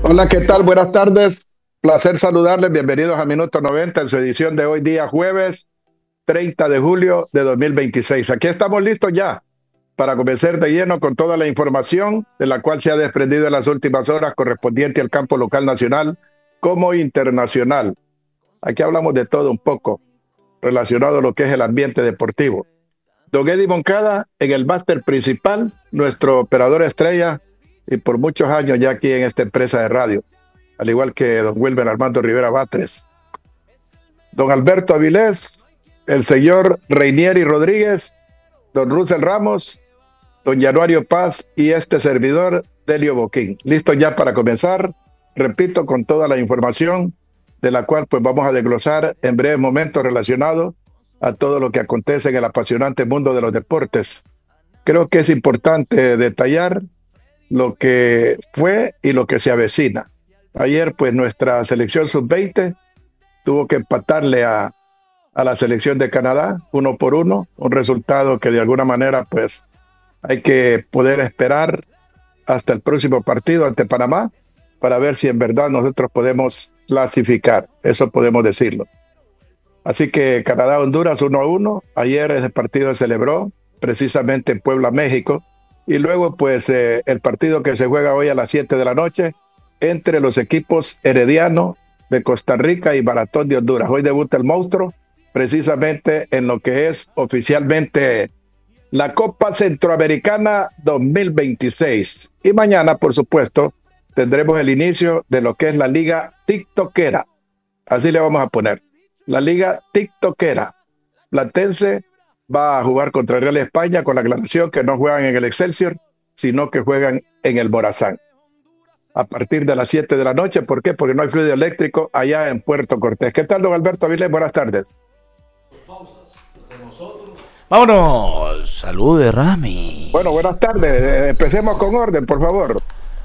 Hola, ¿qué tal? Buenas tardes. Placer saludarles. Bienvenidos a Minuto 90 en su edición de hoy día jueves 30 de julio de 2026. Aquí estamos listos ya para comenzar de lleno con toda la información de la cual se ha desprendido en las últimas horas correspondiente al campo local nacional como internacional. Aquí hablamos de todo un poco relacionado a lo que es el ambiente deportivo. Don Eddie Moncada en el máster principal, nuestro operador estrella y por muchos años ya aquí en esta empresa de radio, al igual que don Wilber Armando Rivera Batres, don Alberto Avilés, el señor Reinieri Rodríguez, don Russell Ramos, don Januario Paz y este servidor, Delio Boquín. Listo ya para comenzar, repito, con toda la información de la cual pues vamos a desglosar en breves momentos relacionado a todo lo que acontece en el apasionante mundo de los deportes. Creo que es importante detallar lo que fue y lo que se avecina. Ayer, pues, nuestra selección sub-20 tuvo que empatarle a la selección de Canadá 1-1, un resultado que de alguna manera, pues, hay que poder esperar hasta el próximo partido ante Panamá para ver si en verdad nosotros podemos clasificar. Eso podemos decirlo. Así que Canadá-Honduras 1-1. Ayer ese partido se celebró precisamente en Puebla, México. Y luego, pues, el partido que se juega hoy a las 7 de la noche entre los equipos Herediano de Costa Rica y Maratón de Honduras. Hoy debuta el monstruo, precisamente en lo que es oficialmente la Copa Centroamericana 2026. Y mañana, por supuesto, tendremos el inicio de lo que es la Liga TikTokera. Así le vamos a poner. La Liga TikTokera. Platense va a jugar contra Real España con la aclaración que no juegan en el Excelsior, sino que juegan en el Morazán. A partir de las 7 de la noche. ¿Por qué? Porque no hay fluido eléctrico allá en Puerto Cortés. ¿Qué tal, don Alberto Avilés? Buenas tardes. Vámonos, salude Rami. Bueno, buenas tardes. Empecemos con orden, por favor.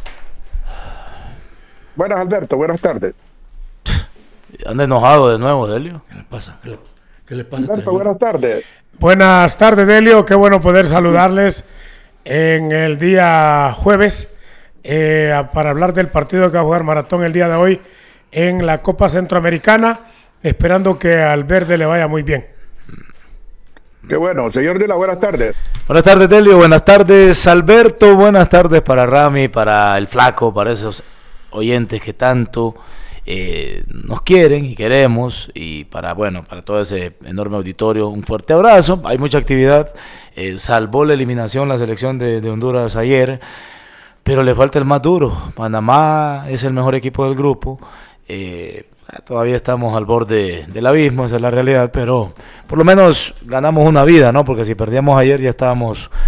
Buenas, Alberto, buenas tardes. Anda enojado de nuevo, Delio. ¿Qué le pasa? ¿Qué le pasa? Alberto, buenas tardes. Buenas tardes, Delio. Qué bueno poder saludarles en el día jueves para hablar del partido que va a jugar Maratón el día de hoy en la Copa Centroamericana, esperando que al verde le vaya muy bien. Qué bueno. Señor Dila, buenas tardes. Buenas tardes, Delio. Buenas tardes, Alberto. Buenas tardes para Rami, para el Flaco, para esos oyentes que tanto nos quieren y queremos, y para todo ese enorme auditorio, un fuerte abrazo. Hay mucha actividad, salvó la eliminación la selección de Honduras ayer, pero le falta el más duro. Panamá es el mejor equipo del grupo, todavía estamos al borde del abismo, esa es la realidad, pero por lo menos ganamos una vida, ¿no? Porque si perdíamos ayer ya estábamos